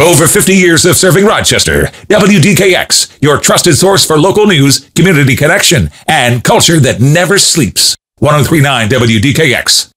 Over 50 years of serving Rochester. WDKX, your trusted source for local news, community connection, and culture that never sleeps. 103.9 WDKX.